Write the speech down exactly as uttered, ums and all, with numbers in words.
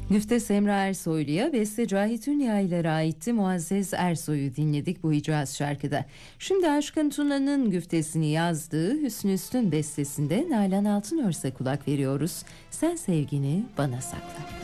Güfte Semra Ersoylu'ya, beste Cahit Ünyaylar'a aitti. Muazzez Ersoy'u dinledik bu icaz şarkıda. Şimdi Aşkın Tuna'nın güftesini yazdığı Hüsnü Üstün bestesinde Nalan Altınörs'e kulak veriyoruz. Sen sevgini bana sakla.